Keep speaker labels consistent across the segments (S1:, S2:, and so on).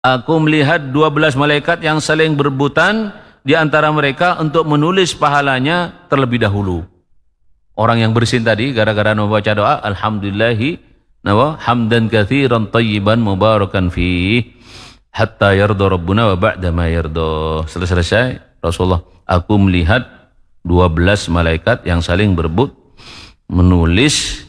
S1: Aku melihat 12 malaikat yang saling berebutan di antara mereka untuk menulis pahalanya terlebih dahulu. Orang yang bersin tadi gara-gara membaca doa alhamdulillahi hamdan katsiran thayyiban mubarakan fi hatta yarda rabbuna wa ba'da ma yarda. Selesai Rasulullah, aku melihat 12 malaikat yang saling berebut menulis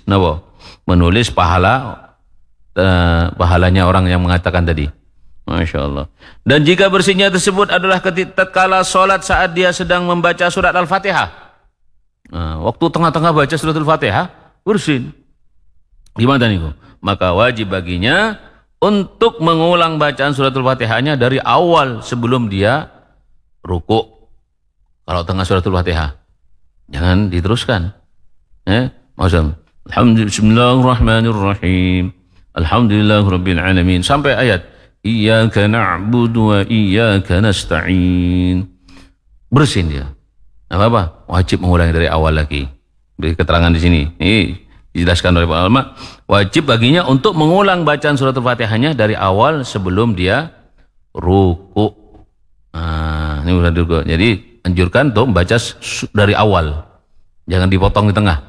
S1: pahalanya orang yang mengatakan tadi. Masya Allah. Dan jika bersinnya tersebut adalah tatkala sholat saat dia sedang membaca surat Al-Fatihah. Nah, waktu tengah-tengah baca surat Al-Fatihah bersin. Gimana nih? Maka wajib baginya untuk mengulang bacaan surat Al-Fatihahnya dari awal sebelum dia ruku. Kalau tengah surat Al-Fatihah jangan diteruskan. Maksudnya Bismillahirrahmanirrahim. Alhamdulillahirabbil alamin sampai ayat Iyyaka na'budu wa iyyaka nasta'in. Bersin dia. Apa? Wajib mengulangi dari awal lagi. Beri keterangan di sini. Ini dijelaskan oleh para ulama. Wajib baginya untuk mengulang bacaan surat Al-Fatihahnya dari awal sebelum dia ruku. Ini udah ruku. Jadi anjurkan untuk membaca dari awal. Jangan dipotong di tengah.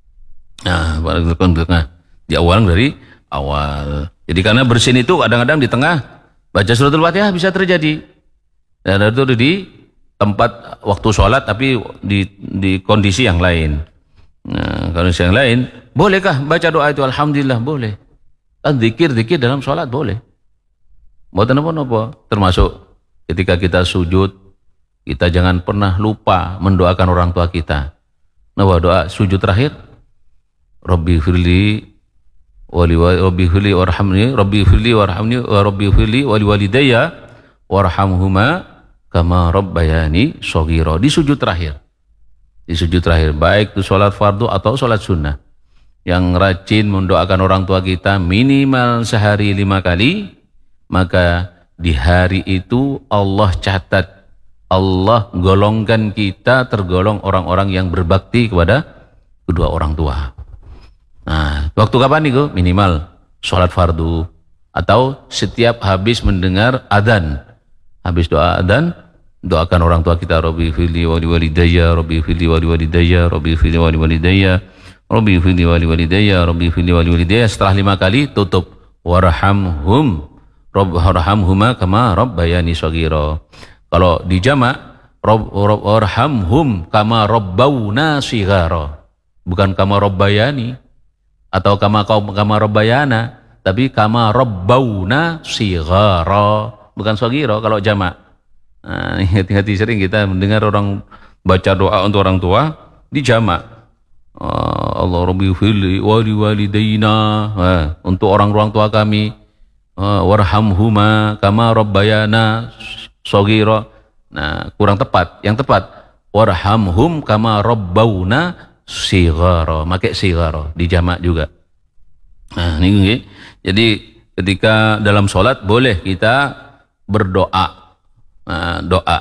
S1: Di awal dari awal. Jadi karena bersin itu kadang-kadang di tengah baca surat Al-Fatihah bisa terjadi. Dan itu di tempat waktu sholat tapi di kondisi yang lain. Nah, kondisi yang lain, bolehkah baca doa itu? Alhamdulillah boleh. Kan zikir dalam sholat boleh. Buat apa-apa. Termasuk ketika kita sujud, kita jangan pernah lupa mendoakan orang tua kita. Nah, doa sujud terakhir, Rabbi firli Rabbi firli warhamni wa Rabbi firli wali walidayya warhamhuma kama rabbayani shaghira. Di sujud terakhir. Baik itu sholat fardu atau sholat sunnah. Yang rajin mendoakan orang tua kita minimal sehari 5 kali, maka di hari itu Allah catat, Allah golongkan kita tergolong orang-orang yang berbakti kepada kedua orang tua. Nah, waktu kapan itu? Minimal sholat fardu atau setiap habis mendengar adzan. Habis doa adzan, doakan orang tua kita, Rabbi firli wali walidayya, Rabbi firli wali walidayya, Rabbi firli wali walidayya, Rabbi firli wali walidayya, Rabbi firli wali walidayya. Setelah 5 kali tutup warhamhuma kama rabbayani shaghira. Kalau di jamak warhamhum kama rabbawna shighara. Bukan kama rabbayani atau kama rabbayana, tapi kama rabbawna shighara, bukan shaghira kalau jamak. Nah, hati-hati sering kita mendengar orang baca doa untuk orang tua di jamak. Allah Rabbi firli wali walidayna, untuk orang tua kami, warhamhuma kama rabbayana shaghira. Nah, kurang tepat. Yang tepat warhamhum kama rabbawna shighara, pakai shighara di jamak juga. Nah, ini jadi ketika dalam sholat boleh kita berdoa. Doa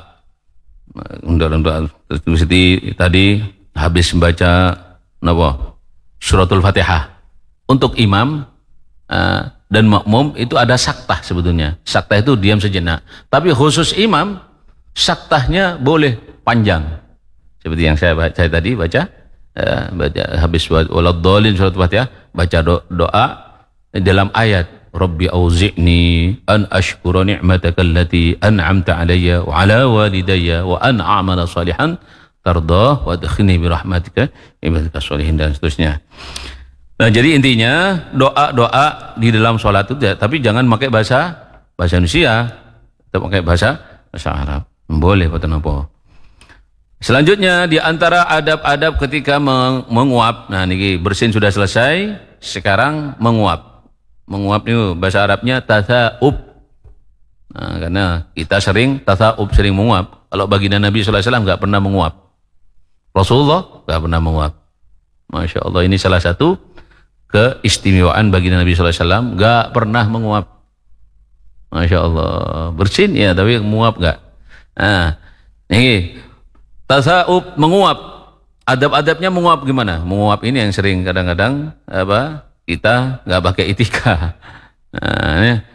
S1: seperti tadi habis membaca suratul Fatihah. Untuk imam dan makmum itu ada saktah sebetulnya. Saktah itu diam sejenak. Tapi khusus imam, saktahnya boleh panjang. Seperti yang saya tadi baca habis waladhdallin surat Fatihah, baca doa dalam ayat Rabbi auzi'ni an ashkura ni'mataka allati an'amta alayya wa ala walidayya wa an a'mala salihan tardah wa adkhilni bi rahmatika ibadaka sholihin, dan seterusnya. Nah, jadi intinya doa-doa di dalam sholat itu, tapi jangan pakai bahasa Indonesia, tetap pakai bahasa Arab. Boleh apa. Selanjutnya di antara adab-adab ketika menguap. Nah, ini bersin sudah selesai, sekarang menguap. Menguap itu bahasa Arabnya tatha'ub. Nah, karena kita sering menguap. Kalau baginda Nabi SAW nggak pernah menguap. Rasulullah nggak pernah menguap. Masya Allah, ini salah satu keistimewaan baginda Nabi SAW, nggak pernah menguap. Masya Allah, bersin ya tapi menguap nggak. Nah, ini tatha'ub, menguap. Adab-adabnya menguap gimana? Menguap ini yang sering kadang-kadang kita nggak pakai itikah. Nah,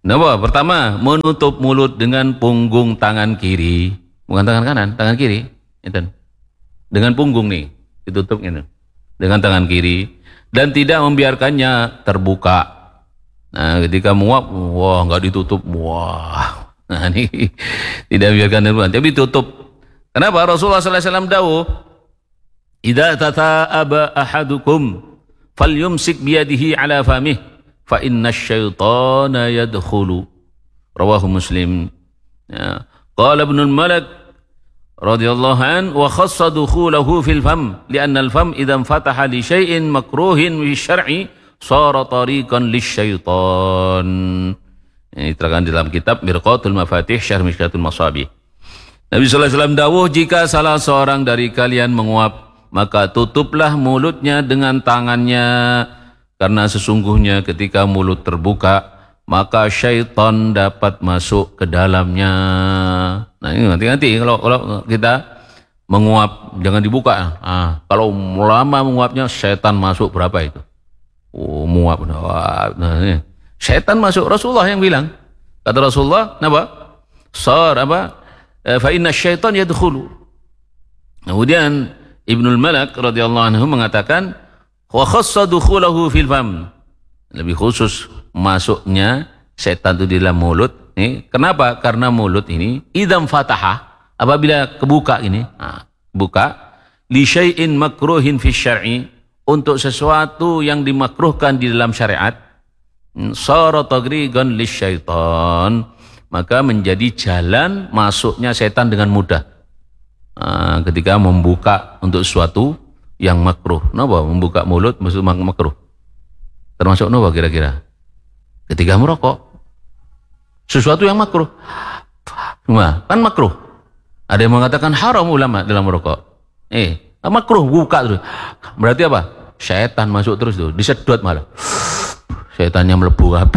S1: Napa? Pertama, menutup mulut dengan punggung tangan kiri, bukan tangan kanan, tangan kiri. Itu. Dengan punggung nih, ditutup gitu. Dengan tangan kiri dan tidak membiarkannya terbuka. Nah, ketika menguap, wah nggak ditutup, wah. Nah, ini tidak membiarkan terbuka, tapi tutup. Kenapa? Rasulullah SAW dawuh, "Idza tata'aba ahadukum falyumsik biyadihi ala famih fa inna syaitana yadkhulu." Rawahu Muslim. Ya. Qala Ibnul Malak radhiyallahu an wa khassa dukhulahu fil fam li'anna al-fam idza fataha li syai'in makruhin fi syar'i sara tariqan lisyaitan. Ini diterangkan dalam kitab Mirqatul Mafatih Syarh Mishkatul Masabih. Nabi sallallahu alaihi wasallam dawuh, jika salah seorang dari kalian menguap, maka tutuplah mulutnya dengan tangannya, karena sesungguhnya ketika mulut terbuka, maka syaitan dapat masuk ke dalamnya. Nah ini hati-hati kalau kita menguap, jangan dibuka. Kalau lama menguapnya, syaitan masuk berapa itu? Oh, menguap. Nah, ini. Syaitan masuk, Rasulullah yang bilang. Kata Rasulullah, apa? Fa inna syaitan yadkhulu. Kemudian Ibnul Malak radhiyallahu anhu mengatakan, wa khassa dukhulahu fil fam. Lebih khusus masuknya setan itu di dalam mulut. Kenapa? Karena mulut ini idam fataha, apabila kebuka ini, buka li syai'in makruhin fi syar'i, untuk sesuatu yang dimakruhkan di dalam syariat, sara tagrigan lisyaitan, maka menjadi jalan masuknya setan dengan mudah. Ketika membuka untuk sesuatu yang makruh. Napa membuka mulut masuk makruh? Termasuk napa kira-kira? Ketika merokok. Sesuatu yang makruh. Kan makruh. Ada yang mengatakan haram ulama dalam merokok. Makruh buka terus. Berarti apa? Setan masuk terus tuh, disedot malah. Setannya melebu apa?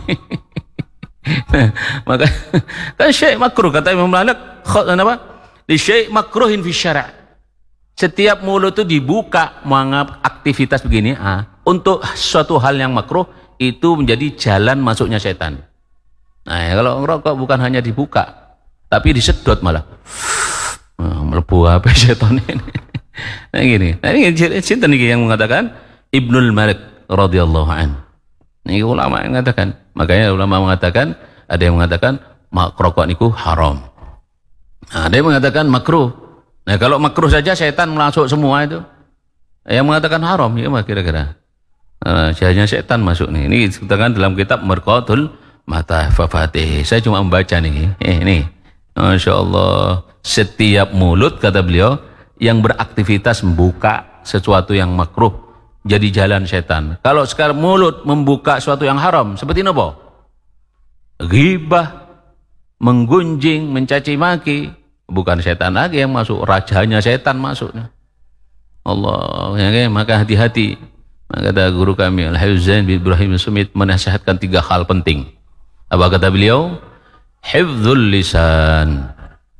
S1: Maka kan syai' makruh, kata Imam Malik, apa? Di syai' makruhin fi syara'. Setiap mulut itu dibuka menganggap aktivitas begini, untuk suatu hal yang makruh, itu menjadi jalan masuknya setan. Nah, kalau ngerokok bukan hanya dibuka, tapi disedot malah. Melebu apa setan ini? Nah gini. Nah ini cinta nih yang mengatakan Ibnul Malik radhiyallahu an. Ini ulama yang mengatakan. Makanya ulama mengatakan, ada yang mengatakan rokok niku haram. Nah, ada yang mengatakan makruh. Nah, kalau makruh saja setan masuk semua itu. Yang mengatakan haram, ya kira-kira. Hanya setan masuk nih. Ini dikatakan dalam kitab Mirqatul Mafatih. Saya cuma membaca nih. Ini. Masya Allah. Setiap mulut, kata beliau, yang beraktivitas membuka sesuatu yang makruh, jadi jalan setan. Kalau sekarang mulut membuka sesuatu yang haram, seperti apa? Ghibah, menggunjing, mencaci maki, bukan setan lagi yang masuk, rajanya setan masuk. Allah, ya, maka hati-hati. Maka kata guru kami Al-Habib Zain bin Ibrahim Sumit menasihatkan 3 hal penting. Apa kata beliau? Hifdzul lisan,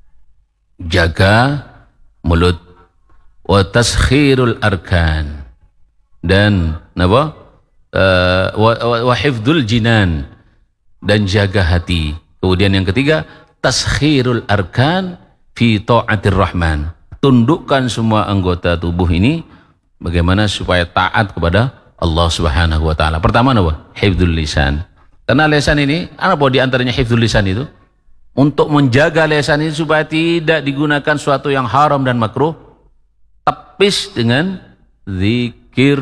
S1: jaga mulut, wa taskhirul arkan, dan apa? Wa hifdzul jinan, dan jaga hati. Kemudian yang ketiga, taskhirul arkan fi ta'atir rahman, tundukkan semua anggota tubuh ini bagaimana supaya taat kepada Allah Subhanahu wa taala. Pertama apa? Hifdzul lisan. Karena lisan ini, apa di antaranya hifdzul lisan itu? Untuk menjaga lisan ini supaya tidak digunakan sesuatu yang haram dan makruh, tepis dengan zikir.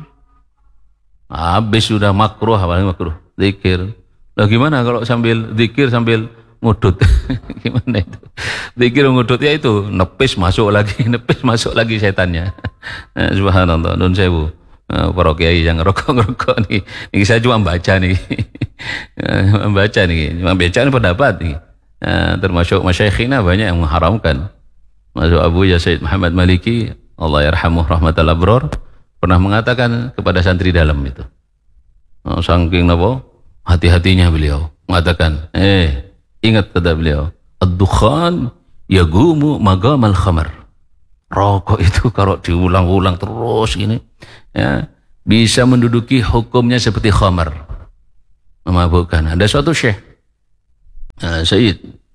S1: Habis sudah makruh, apalagi makruh, zikir. Lah gimana kalau sambil zikir sambil ngudut? Gimana itu? Zikir ngudut, ya itu nepis masuk lagi, nepis masuk lagi setannya. Subhanallah, nun sewu. Para kiai yang rokok-rokok nih. Ini saya cuma baca nih. Membaca nih, cuma baca nih pendapat nih. Termasuk masyayikhina banyak yang mengharamkan. Masuk Abu Yazid Muhammad Maliki, Allah yarhamuh rahmatal abror, pernah mengatakan kepada santri dalam itu. Saking napa? Hati-hatinya beliau mengatakan, ingat kata beliau, ad-dukhan yagumu magamal khamar. Rokok itu kalau diulang-ulang terus gini, ya, bisa menduduki hukumnya seperti khamar. memabukkan. Ada suatu syekh Syed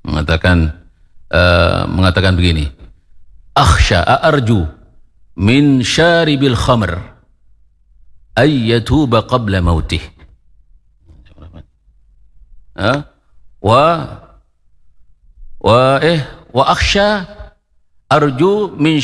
S1: mengatakan begini, akhsha arju min syaribil khamr ay yatuba qabla mautih wa akhsha arju min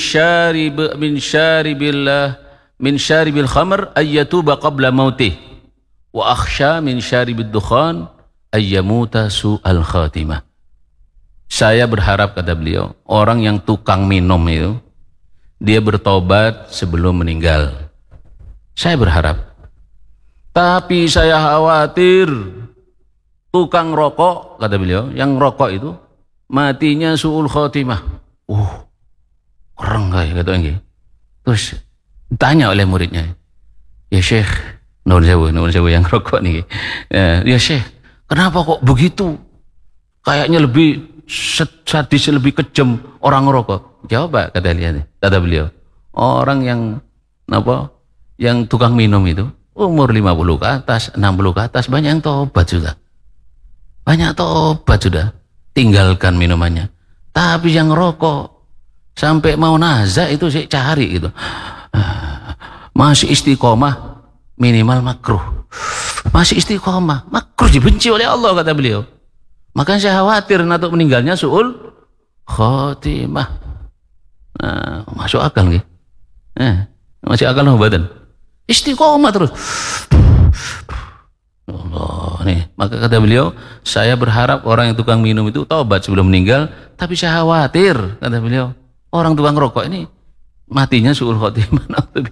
S1: syaribil khamr ay yatuba qabla mautih wa akhsha min syaribid dukhan ay yamuta su'al khatimah. Saya berharap, kata beliau, orang yang tukang minum itu dia bertobat sebelum meninggal. Saya berharap. Tapi saya khawatir tukang rokok, kata beliau, yang rokok itu matinya su'ul khatimah. Keren gak ya, kata enggak. Terus tanya oleh muridnya, ya Syekh, nuwun sewu yang rokok nih. Ya Syekh, kenapa kok begitu? Kayaknya lebih sadis, lebih kejam orang rokok. Jawab, kata beliau, orang yang tukang minum itu umur 50 ke atas, 60 ke atas, banyak yang tobat sudah. Banyak tobat sudah, tinggalkan minumannya. Tapi yang rokok sampai mau nazar itu saya cari gitu. Masih istiqomah, minimal makruh. Masih istiqomah, makruh dibenci oleh Allah, kata beliau. Makanya saya khawatir untuk meninggalnya su'ul khatimah. Nah, masuk akal gitu. Masuk akal badan. Istiqomah terus. Allah nih. Maka kata beliau, saya berharap orang yang tukang minum itu taubat sebelum meninggal, tapi saya khawatir, kata beliau, orang tukang rokok ini matinya su'ul khatimah.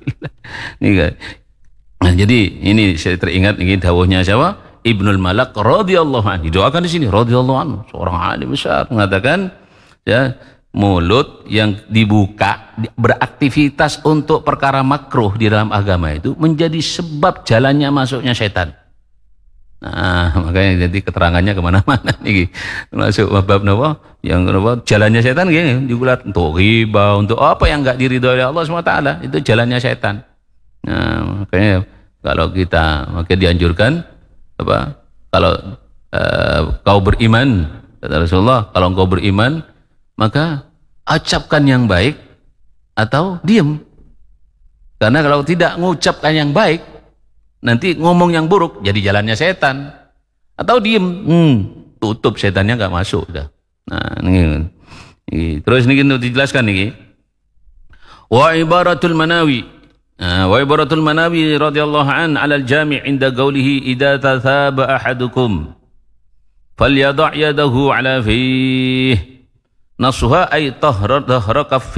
S1: Nah, jadi ini saya teringat ini dawuhnya siapa? Ibnul Malak radhiyallahu anhu. Doakan di sini radhiyallahu anhu, seorang alim besar, mengatakan ya, mulut yang dibuka beraktivitas untuk perkara makruh di dalam agama itu menjadi sebab jalannya masuknya setan. Nah, makanya jadi keterangannya kemana-mana nih, masuk bab nawa yang jalannya setan gini, digulat untuk riba, untuk apa yang enggak diridhoi oleh Allah SWT, itu jalannya setan. Nah, makanya kalau kita dianjurkan kalau kau beriman, kata Rasulullah, kalau engkau beriman maka ucapkan yang baik atau diam. Karena kalau tidak mengucapkan yang baik, nanti ngomong yang buruk jadi jalannya setan. Atau diam, tutup, setannya nggak masuk dah. Nah, ini. Terus ini untuk dijelaskan nih. Wa ibaratul Manawi. وعبارة المناوي رضي الله عنه على الجامع عند قوله إذا تثاب أحدكم فليضع يده على فيه نصها أي ظهر كف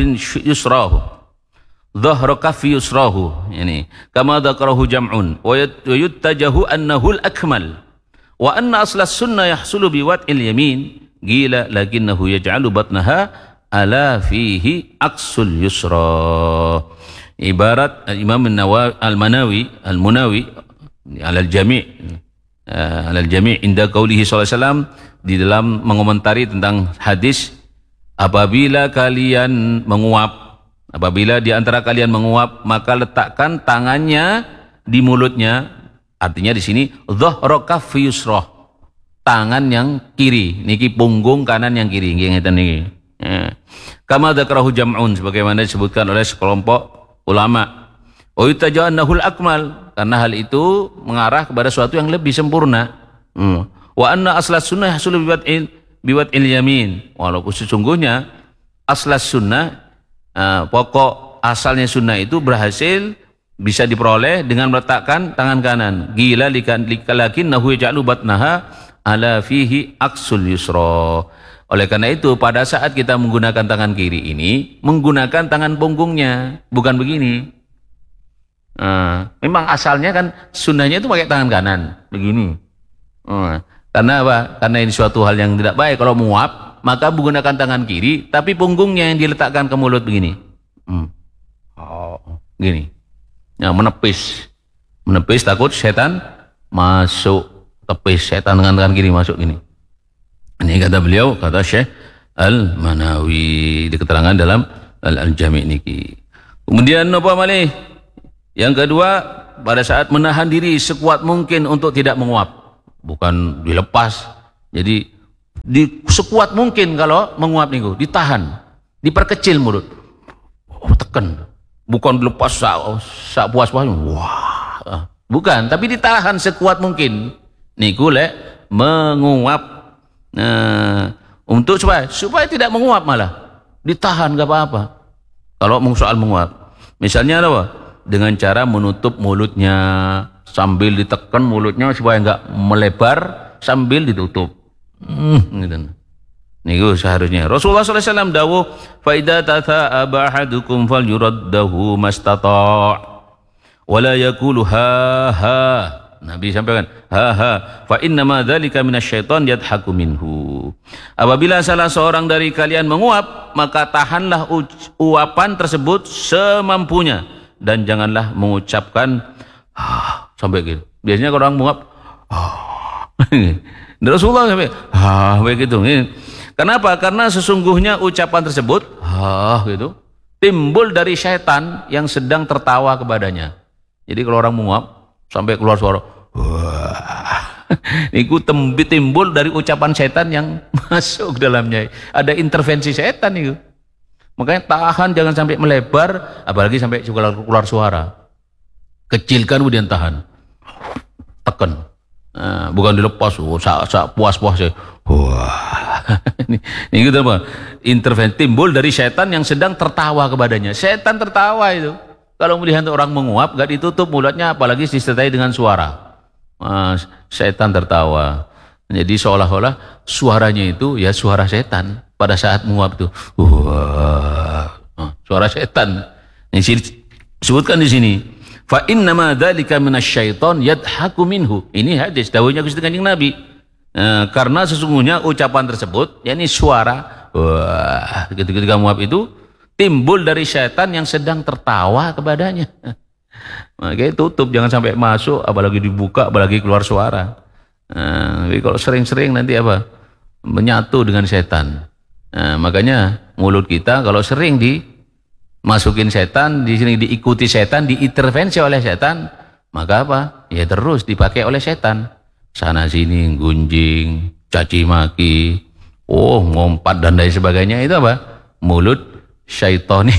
S1: يسراه يعني كما ذكره جمع ويتجه أنه الأكمل وأن أصل السنة يحصل بوضع اليمين قيل لكنه يجعل بطنها على فيه عكس اليسرى. Ibarat Imam Al-Munawi al-Jami' inda qaulihi sallallahu alaihi wasallam, di dalam mengomentari tentang hadis, apabila di antara kalian menguap, maka letakkan tangannya di mulutnya. Artinya di sini dhahra kaffi yusrah, tangan yang kiri niki, punggung kanan yang kiri nggih, ngeten niki. Kama dzakrahu jam'un, sebagaimana disebutkan oleh sekelompok ulama. Uytajannahul akmal, karena hal itu mengarah kepada sesuatu yang lebih sempurna. Wa anna aslas sunnah yahsulu biwad'il yamin, walaupun sesungguhnya aslas sunnah, pokok asalnya sunnah itu berhasil bisa diperoleh dengan meletakkan tangan kanan. Gila lakinnahu yaj'alu batnaha ala fihi aksul yusra. Oleh karena itu pada saat kita menggunakan tangan kiri ini, menggunakan tangan punggungnya, bukan begini. Memang asalnya kan sunnahnya itu pakai tangan kanan, begini. Karena apa? Karena ini suatu hal yang tidak baik. Kalau menguap, maka menggunakan tangan kiri, tapi punggungnya yang diletakkan ke mulut begini. Gini. Ya, menepis takut setan masuk, tepis setan dengan tangan kiri masuk gini. Ini kata beliau, kata Syekh Al-Manawi di keterangan dalam Al-Jami' niki. Kemudian apa malih? Yang kedua, pada saat menahan diri sekuat mungkin untuk tidak menguap. bukan dilepas. Jadi sekuat mungkin kalau menguap niku, ditahan, diperkecil mulut. Tekan. Bukan dilepas sak puas-puasnya. Wah. Bukan, tapi ditahan sekuat mungkin. Niku lek menguap. Untuk supaya tidak menguap malah. Ditahan gak apa-apa. Kalau soal menguap. Misalnya apa? Dengan cara menutup mulutnya sambil ditekan mulutnya supaya enggak melebar sambil ditutup. Gitu. Niku seharusnya. Rasulullah sallallahu alaihi wasallam dawuh, "Fa idza tata'aba ahadukum falyuraddahu mastata'." Wala yaqulu ha ha. Nabi sampaikan, ha ha, fa inna ma dzalika minasyaiton yadhaku minhu. Apabila salah seorang dari kalian menguap, maka tahanlah uapan tersebut semampunya dan janganlah mengucapkan sampai gitu. Biasanya kalau orang menguap Rasulullah sampai begitu. Kenapa? Karena sesungguhnya ucapan tersebut gitu timbul dari syaitan yang sedang tertawa kepadanya. Jadi kalau orang menguap sampai keluar suara itu timbul dari ucapan setan yang masuk dalamnya. Ada intervensi setan itu. Makanya tahan, jangan sampai melebar, apalagi sampai keluar suara. Kecilkan kemudian tahan. Tekan. Bukan dilepas, puas-puas. Ini gitu apa? Intervensi timbul dari setan yang sedang tertawa kepadanya. Setan tertawa itu. Kalau melihat orang menguap, gak ditutup mulutnya, apalagi disertai dengan suara. Setan tertawa. Jadi seolah-olah suaranya itu ya suara setan pada saat menguap itu. Suara setan. Ini disebutkan di sini. Fa innama dzalika minasyaiton yadhaku minhu. Ini hadis dawuhnya Gusti Kanjeng Nabi. Karena sesungguhnya ucapan tersebut, yakni suara ketika menguap itu timbul dari syaitan yang sedang tertawa kepadanya. Makanya tutup, jangan sampai masuk, apalagi dibuka, apalagi keluar suara. Tapi kalau sering-sering nanti apa? Menyatu dengan setan. Makanya mulut kita kalau sering dimasukin setan, di sini diikuti setan, diintervensi oleh setan, maka apa? Ya terus dipakai oleh setan. Sana sini gunjing, caci maki, ngompat dan lain sebagainya. Itu apa? Mulut syaitoni.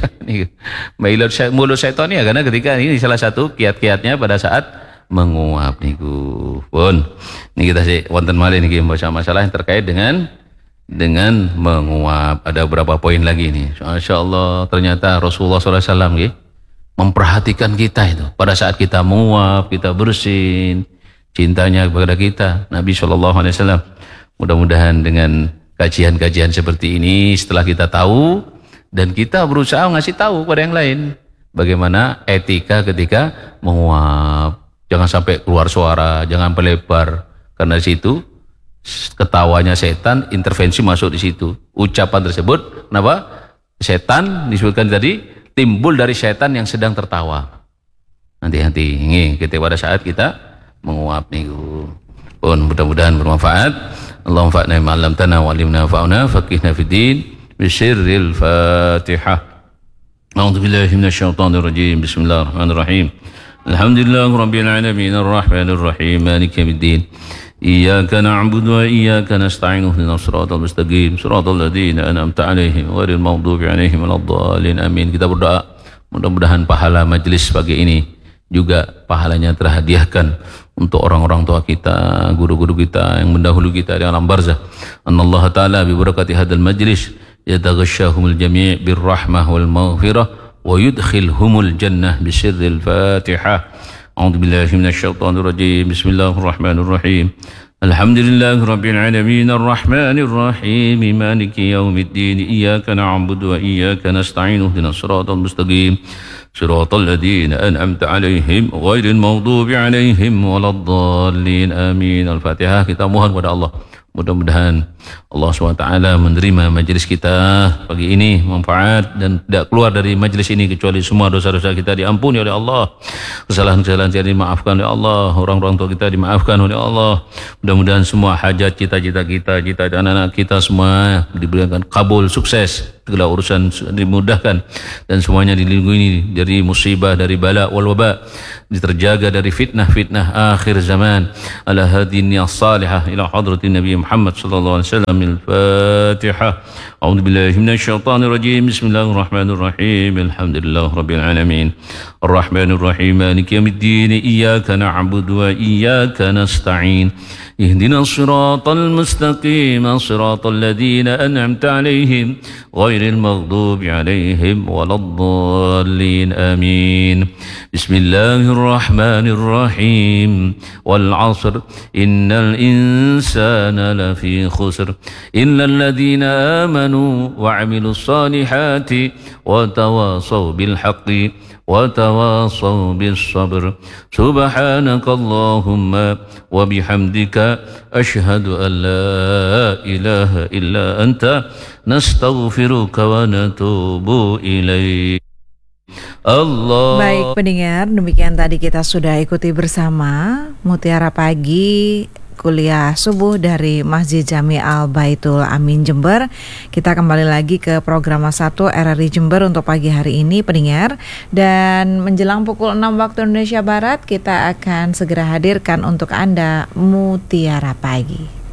S1: Mulut syaitoni ya, karena ketika ini salah satu kiat-kiatnya pada saat menguap niku. Pun ini kita sih wonten malih niki masalah yang terkait dengan menguap. Ada beberapa poin lagi nih. Masyaallah, ternyata Rasulullah SAW memperhatikan kita itu pada saat kita menguap, kita bersin, cintanya kepada kita. Nabi SAW, mudah-mudahan dengan kajian-kajian seperti ini setelah kita tahu dan kita berusaha ngasih tahu pada yang lain bagaimana etika ketika menguap. Jangan sampai keluar suara, jangan pelebar, karena di situ ketawanya setan, intervensi masuk di situ. Ucapan tersebut, kenapa? Setan disebutkan tadi timbul dari setan yang sedang tertawa. Hati-hati, ini kita pada saat kita menguap nih. Pun mudah-mudahan bermanfaat. Allahumma fa'na ma 'allamtana wa 'allimna fa'na faqihna fid din. Bisirril Fatihah. A'udzu billahi minasyaitonir rajim. Bismillahirrahmanirrahim. Alhamdulillahirabbil alamin arrahmanir rahim maliki yaumiddin. Iyyaka na'budu wa iyyaka nasta'in ihdinas siratal mustaqim siratal ladzina an'amta 'alaihim ghairil maghdubi 'alaihim waladdallin. Amin. Kita berdoa mudah-mudahan pahala majelis pagi ini juga pahalanya terhadiahkan untuk orang-orang tua kita, guru-guru kita yang mendahulu kita di alam barzah. Anallahu ta'ala bi barakati hadzal majlis yataghashshahumul jami' birrahmah wal maghfirah wa yudkhilhumul jannah bisirril Fatihah. A'udzu billahi minasyaitonir rajim. Bismillahirrahmanirrahim. Alhamdulillahirabbil alamin arrahmanir rahim maliki yaumiddin. Iyyaka na'budu wa iyyaka nasta'in ihdinas siratal mustaqim siratal ladzina an'amta 'alaihim ghairil maghdubi 'alaihim waladdallin. Amin. Al-Fatihah. Kita mohon kepada Allah mudah-mudahan Allah SWT menerima majlis kita pagi ini manfaat dan tidak keluar dari majlis ini kecuali semua dosa-dosa kita diampuni oleh Allah, kesalahan-kesalahan kita dimaafkan oleh Allah, orang-orang tua kita dimaafkan oleh Allah. Mudah-mudahan semua hajat cita-cita kita, cita dan anak-anak kita semua diberikan kabul, sukses, segala urusan dimudahkan dan semuanya dilindungi dari musibah, dari bala wal waba, terjaga dari fitnah-fitnah akhir zaman. Ala hadini as-salihah ila hadratin Nabi Muhammad sallallahu alaihi wasallam. Al-Fatihah. A'udzu billahi minasyaitonir rajim. Bismillahirrahmanirrahim. Alhamdulillah rabbil alamin. Arrahmanir rahim. Maliki yaumiddin. Iyyaka na'budu wa iyyaka nasta'in. اهدنا الصراط المستقيم صراط الذين أنعمت عليهم غير المغضوب عليهم ولا الضالين آمين. بسم الله الرحمن الرحيم. والعصر إن الإنسان لفي خسر إلا الذين آمنوا وعملوا الصالحات وتواصوا بالحق وتواصوا بالصبر. سبحانك اللهم وبحمدك أشهد أن لا إله إلا أنت نستغفرك ونتوب إليك. Allah.
S2: Baik pendengar, demikian tadi kita sudah ikuti bersama Mutiara Pagi kuliah subuh dari Masjid Jami Al Baitul Amin Jember. Kita kembali lagi ke program 1 RRI Jember untuk pagi hari ini pendengar. Dan menjelang pukul 6 waktu Indonesia Barat kita akan segera hadirkan untuk Anda Mutiara Pagi.